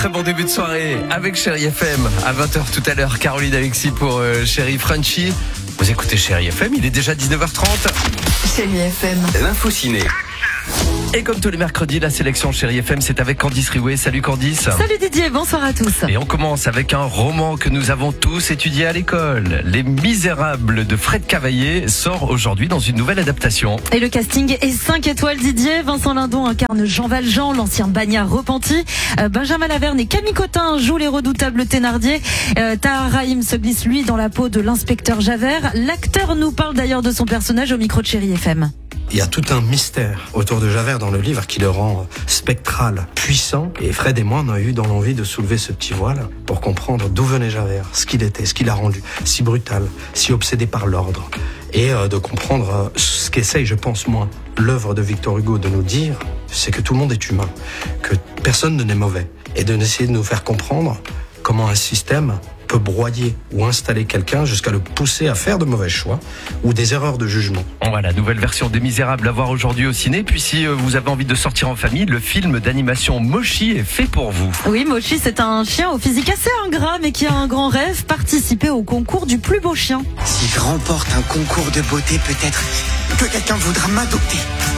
très bon début de soirée avec Chérie FM. À 20h tout à l'heure, Caroline Alexis pour Chérie Frenchy. Vous écoutez Chérie FM, il est déjà 19h30. Chérie FM. L'info ciné. Et comme tous les mercredis, la sélection Chérie FM, c'est avec Candice Riouet. Salut Candice. Salut Didier, bonsoir à tous. Et on commence avec un roman que nous avons tous étudié à l'école. Les Misérables de Fred Cavaillé sort aujourd'hui dans une nouvelle adaptation. Et le casting est 5 étoiles Didier. Vincent Lindon incarne Jean Valjean, l'ancien bagnard repenti. Benjamin Laverne et Camille Cotin jouent les redoutables Thénardier. Tahar Rahim se glisse lui dans la peau de l'inspecteur Javert. L'acteur nous parle d'ailleurs de son personnage au micro de Chérie FM. Il y a tout un mystère autour de Javert dans le livre qui le rend spectral, puissant. Et Fred et moi, on a eu dans l'envie de soulever ce petit voile pour comprendre d'où venait Javert, ce qu'il était, ce qu'il a rendu si brutal, si obsédé par l'ordre. Et de comprendre ce qu'essaye, je pense moi, l'œuvre de Victor Hugo de nous dire, c'est que tout le monde est humain, que personne n'est mauvais. Et d'essayer de nous faire comprendre comment un système peut broyer ou installer quelqu'un jusqu'à le pousser à faire de mauvais choix ou des erreurs de jugement. Voilà, nouvelle version des Misérables à voir aujourd'hui au ciné. Puis si vous avez envie de sortir en famille, le film d'animation Mochi est fait pour vous. Oui, Mochi, c'est un chien au physique assez ingrat mais qui a un grand rêve, participer au concours du plus beau chien. Si je remporte un concours de beauté, peut-être que quelqu'un voudra m'adopter.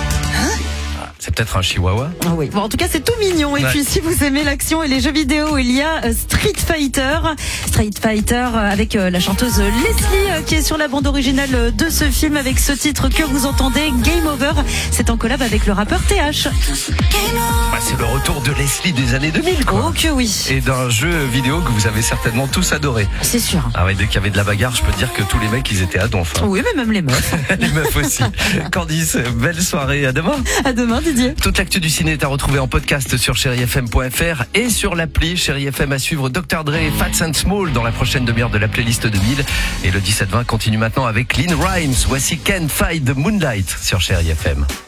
C'est peut-être un chihuahua. Oui. Bon, en tout cas, c'est tout mignon. Et puis, si vous aimez l'action et les jeux vidéo, il y a Street Fighter. Street Fighter avec la chanteuse Leslie qui est sur la bande originale de ce film avec ce titre que vous entendez, Game Over. C'est en collab avec le rappeur TH. C'est le retour de Leslie des années 2000, quoi. Oh que oui. Et d'un jeu vidéo que vous avez certainement tous adoré. C'est sûr. Ah ouais, dès qu'il y avait de la bagarre, je peux te dire que tous les mecs, ils étaient à donf. Oui, mais même les meufs. Les meufs aussi. Candice, belle soirée. À demain. À demain, Didier. Toute l'actu du ciné est à retrouver en podcast sur chérifm.fr et sur l'appli Chérie FM. À suivre Dr Dre et Fats and Small dans la prochaine demi-heure de la playlist 2000. Et le 17-20 continue maintenant avec Lynn Rimes. Voici Can't Fight the Moonlight sur Chérie FM.